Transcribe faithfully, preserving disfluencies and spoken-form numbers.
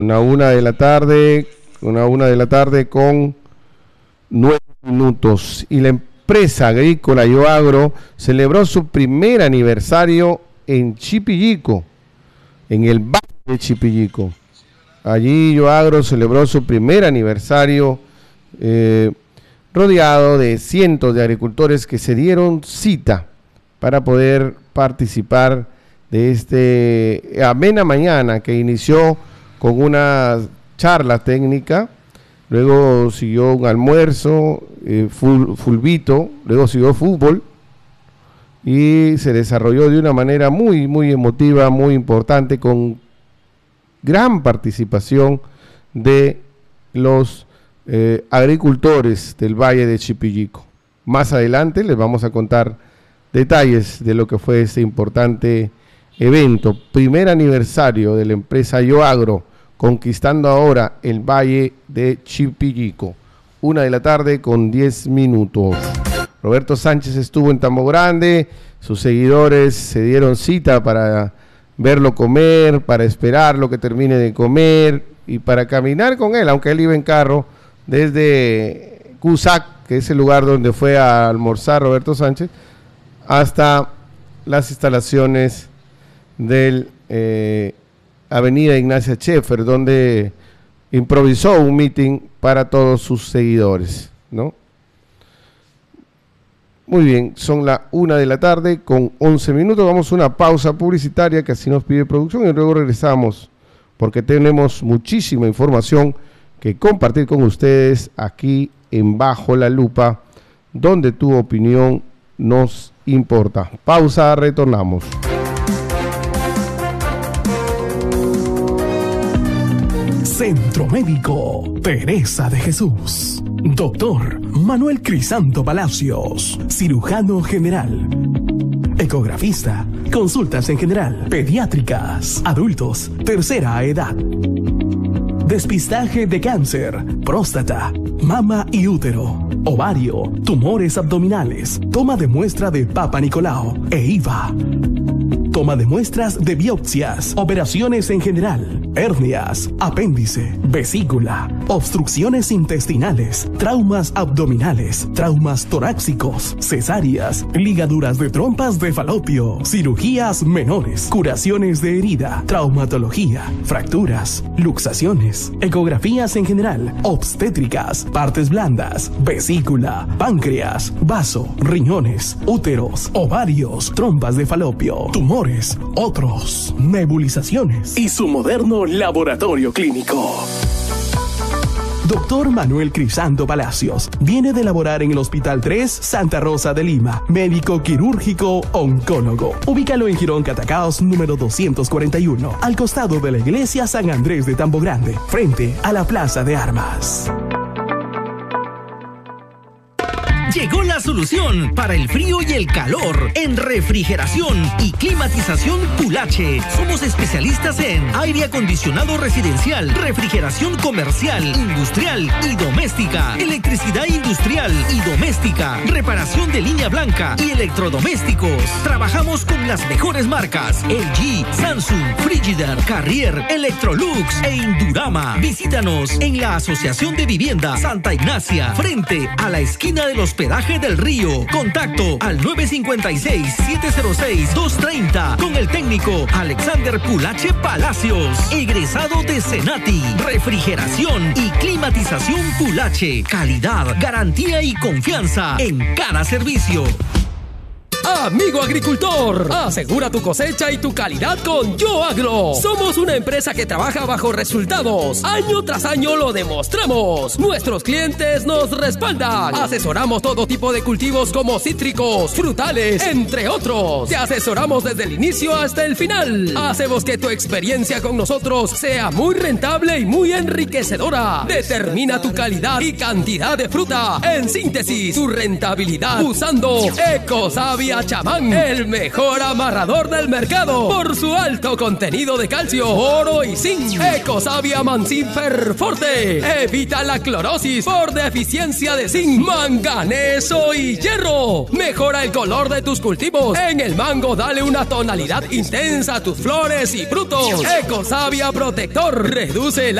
Una una de la tarde, una una de la tarde con nueve minutos. Y la empresa agrícola Yoagro celebró su primer aniversario en Chipillico, en el valle de Chipillico. Allí Yoagro celebró su primer aniversario eh, rodeado de cientos de agricultores que se dieron cita para poder participar de este amena mañana que inició con una charla técnica, luego siguió un almuerzo, eh, ful, fulbito, luego siguió fútbol y se desarrolló de una manera muy, muy emotiva, muy importante, con gran participación de los eh, agricultores del Valle de Chipillico. Más adelante les vamos a contar detalles de lo que fue este importante evento, primer aniversario de la empresa Yoagro, conquistando ahora el Valle de Chipillico. Una de la tarde con diez minutos. Roberto Sánchez estuvo en Tambo Grande, sus seguidores se dieron cita para verlo comer, para esperar lo que termine de comer y para caminar con él, aunque él iba en carro desde Cusac, que es el lugar donde fue a almorzar Roberto Sánchez, hasta las instalaciones del eh, Avenida Ignacia Scheffer, donde improvisó un meeting para todos sus seguidores, ¿no? Muy bien, son las una de la tarde con once minutos. Vamos a una pausa publicitaria que así nos pide producción y luego regresamos porque tenemos muchísima información que compartir con ustedes aquí en Bajo la Lupa, donde tu opinión nos importa. Pausa, retornamos. Centro Médico Teresa de Jesús. Doctor Manuel Crisanto Palacios, cirujano general, ecografista, consultas en general, pediátricas, adultos, tercera edad, despistaje de cáncer, próstata, mama y útero, ovario, tumores abdominales, toma de muestra de Papa Nicolau e I V A, toma de muestras de biopsias, operaciones en general, hernias, apéndice, vesícula, obstrucciones intestinales, traumas abdominales, traumas torácicos, cesáreas, ligaduras de trompas de falopio, cirugías menores, curaciones de herida, traumatología, fracturas, luxaciones, ecografías en general, obstétricas, partes blandas, vesícula, páncreas, vaso, riñones, úteros, ovarios, trompas de falopio, tumores, otros, nebulizaciones y su moderno laboratorio clínico. Doctor Manuel Crisanto Palacios viene de laborar en el Hospital tres Santa Rosa de Lima, médico quirúrgico oncólogo. Ubícalo en Girón Catacaos número doscientos cuarenta y uno, al costado de la iglesia San Andrés de Tambo Grande, frente a la Plaza de Armas. Llegó la solución para el frío y el calor en refrigeración y climatización Pulache. Somos especialistas en aire acondicionado residencial, refrigeración comercial, industrial y doméstica, electricidad industrial y doméstica, reparación de línea blanca y electrodomésticos. Trabajamos con las mejores marcas: L G, Samsung, Frigidaire, Carrier, Electrolux e Indurama. Visítanos en la Asociación de Vivienda Santa Ignacia, frente a la esquina de los Hospedaje del Río. Contacto al nueve cinco seis, siete cero seis, dos tres cero con el técnico Alexander Pulache Palacios, egresado de Senati. Refrigeración y climatización Pulache. Calidad, garantía y confianza en cada servicio. Amigo agricultor, asegura tu cosecha y tu calidad con Yoagro. Somos una empresa que trabaja bajo resultados. Año tras año lo demostramos. Nuestros clientes nos respaldan. Asesoramos todo tipo de cultivos como cítricos, frutales, entre otros. Te asesoramos desde el inicio hasta el final. Hacemos que tu experiencia con nosotros sea muy rentable y muy enriquecedora. Determina tu calidad y cantidad de fruta. En síntesis, tu rentabilidad usando Ecosavia Ecosavia Chamán, el mejor amarrador del mercado por su alto contenido de calcio, oro y zinc. Ecosavia Mancifer Forte evita la clorosis por deficiencia de zinc, manganeso y hierro. Mejora el color de tus cultivos. En el mango dale una tonalidad intensa a tus flores y frutos. Ecosavia Protector reduce el